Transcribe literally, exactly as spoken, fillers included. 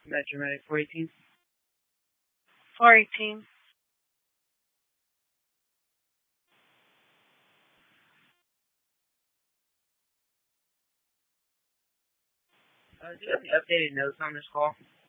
Metromatic four eighteen. four eighteen. Uh, do you have any updated notes on this call?